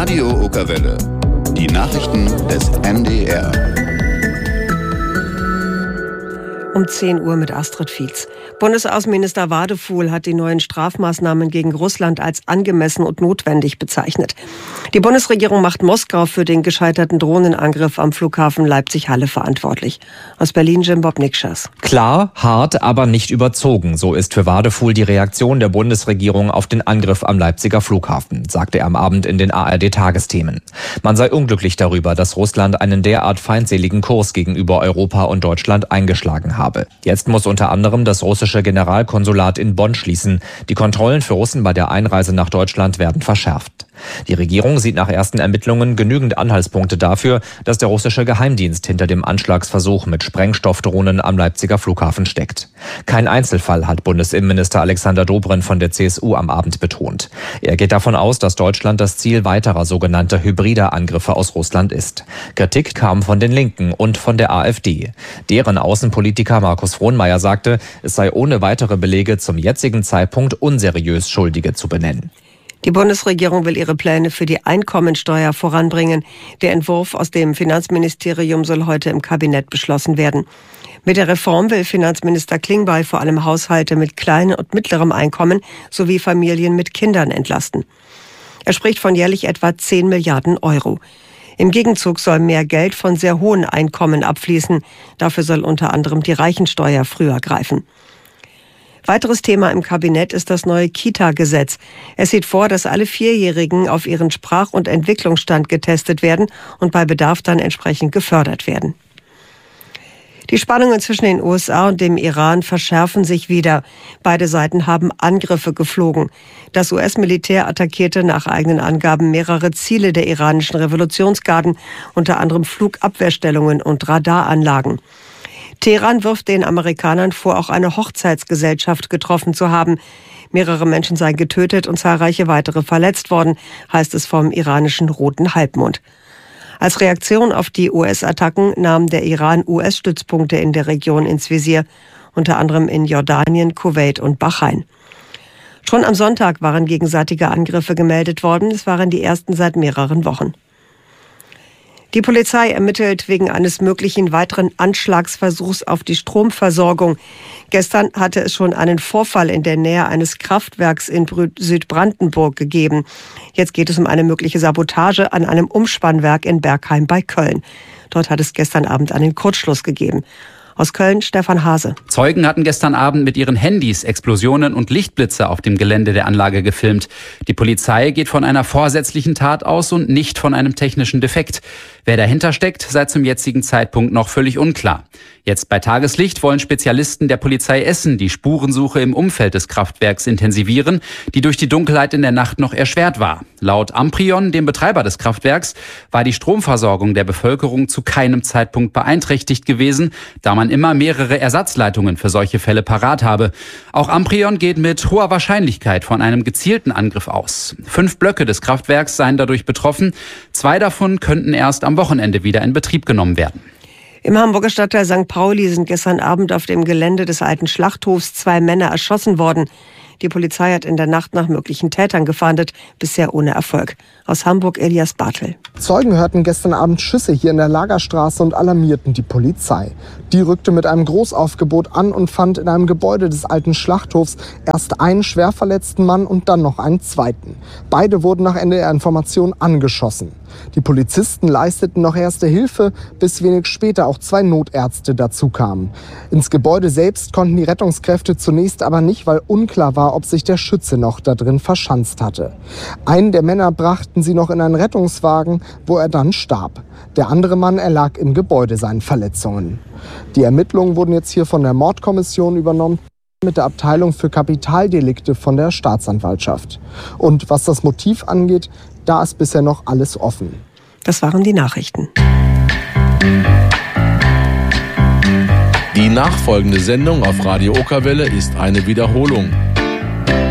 Radio Okerwelle. Die Nachrichten des NDR. Um 10 Uhr mit Astrid Fietz. Bundesaußenminister Wadefuhl hat die neuen Strafmaßnahmen gegen Russland als angemessen und notwendig bezeichnet. Die Bundesregierung macht Moskau für den gescheiterten Drohnenangriff am Flughafen Leipzig-Halle verantwortlich. Aus Berlin Jim Bob Nikschas. Klar, hart, aber nicht überzogen. So ist für Wadefuhl die Reaktion der Bundesregierung auf den Angriff am Leipziger Flughafen, sagte er am Abend in den ARD-Tagesthemen. Man sei unglücklich darüber, dass Russland einen derart feindseligen Kurs gegenüber Europa und Deutschland eingeschlagen habe. Jetzt muss unter anderem das russische Generalkonsulat in Bonn schließen. Die Kontrollen für Russen bei der Einreise nach Deutschland werden verschärft. Die Regierung sieht nach ersten Ermittlungen genügend Anhaltspunkte dafür, dass der russische Geheimdienst hinter dem Anschlagsversuch mit Sprengstoffdrohnen am Leipziger Flughafen steckt. Kein Einzelfall, hat Bundesinnenminister Alexander Dobrindt von der CSU am Abend betont. Er geht davon aus, dass Deutschland das Ziel weiterer sogenannter hybrider Angriffe aus Russland ist. Kritik kam von den Linken und von der AfD. Deren Außenpolitiker Markus Frohnmayer sagte, es sei ohne weitere Belege zum jetzigen Zeitpunkt unseriös, Schuldige zu benennen. Die Bundesregierung will ihre Pläne für die Einkommensteuer voranbringen. Der Entwurf aus dem Finanzministerium soll heute im Kabinett beschlossen werden. Mit der Reform will Finanzminister Klingbeil vor allem Haushalte mit kleinem und mittlerem Einkommen sowie Familien mit Kindern entlasten. Er spricht von jährlich etwa 10 Milliarden Euro. Im Gegenzug soll mehr Geld von sehr hohen Einkommen abfließen. Dafür soll unter anderem die Reichensteuer früher greifen. Weiteres Thema im Kabinett ist das neue Kita-Gesetz. Es sieht vor, dass alle Vierjährigen auf ihren Sprach- und Entwicklungsstand getestet werden und bei Bedarf dann entsprechend gefördert werden. Die Spannungen zwischen den USA und dem Iran verschärfen sich wieder. Beide Seiten haben Angriffe geflogen. Das US-Militär attackierte nach eigenen Angaben mehrere Ziele der iranischen Revolutionsgarden, unter anderem Flugabwehrstellungen und Radaranlagen. Teheran wirft den Amerikanern vor, auch eine Hochzeitsgesellschaft getroffen zu haben. Mehrere Menschen seien getötet und zahlreiche weitere verletzt worden, heißt es vom iranischen Roten Halbmond. Als Reaktion auf die US-Attacken nahm der Iran US-Stützpunkte in der Region ins Visier, unter anderem in Jordanien, Kuwait und Bahrain. Schon am Sonntag waren gegenseitige Angriffe gemeldet worden. Es waren die ersten seit mehreren Wochen. Die Polizei ermittelt wegen eines möglichen weiteren Anschlagsversuchs auf die Stromversorgung. Gestern hatte es schon einen Vorfall in der Nähe eines Kraftwerks in Südbrandenburg gegeben. Jetzt geht es um eine mögliche Sabotage an einem Umspannwerk in Bergheim bei Köln. Dort hat es gestern Abend einen Kurzschluss gegeben. Aus Köln, Stefan Hase. Zeugen hatten gestern Abend mit ihren Handys Explosionen und Lichtblitze auf dem Gelände der Anlage gefilmt. Die Polizei geht von einer vorsätzlichen Tat aus und nicht von einem technischen Defekt. Wer dahinter steckt, sei zum jetzigen Zeitpunkt noch völlig unklar. Jetzt bei Tageslicht wollen Spezialisten der Polizei Essen die Spurensuche im Umfeld des Kraftwerks intensivieren, die durch die Dunkelheit in der Nacht noch erschwert war. Laut Amprion, dem Betreiber des Kraftwerks, war die Stromversorgung der Bevölkerung zu keinem Zeitpunkt beeinträchtigt gewesen, da man immer mehrere Ersatzleitungen für solche Fälle parat habe. Auch Amprion geht mit hoher Wahrscheinlichkeit von einem gezielten Angriff aus. 5 Blöcke des Kraftwerks seien dadurch betroffen. 2 davon könnten erst am Wochenende wieder in Betrieb genommen werden. Im Hamburger Stadtteil St. Pauli sind gestern Abend auf dem Gelände des alten Schlachthofs 2 Männer erschossen worden. Die Polizei hat in der Nacht nach möglichen Tätern gefahndet, bisher ohne Erfolg. Aus Hamburg Elias Bartel. Zeugen hörten gestern Abend Schüsse hier in der Lagerstraße und alarmierten die Polizei. Die rückte mit einem Großaufgebot an und fand in einem Gebäude des alten Schlachthofs erst einen schwer verletzten Mann und dann noch einen zweiten. Beide wurden nach Ende der Information angeschossen. Die Polizisten leisteten noch erste Hilfe, bis wenig später auch 2 Notärzte dazu kamen. Ins Gebäude selbst konnten die Rettungskräfte zunächst aber nicht, weil unklar war, ob sich der Schütze noch da drin verschanzt hatte. Einen der Männer brachten sie noch in einen Rettungswagen, wo er dann starb. Der andere Mann erlag im Gebäude seinen Verletzungen. Die Ermittlungen wurden jetzt hier von der Mordkommission übernommen, mit der Abteilung für Kapitaldelikte von der Staatsanwaltschaft. Und was das Motiv angeht, da ist bisher noch alles offen. Das waren die Nachrichten. Die nachfolgende Sendung auf Radio Okerwelle ist eine Wiederholung.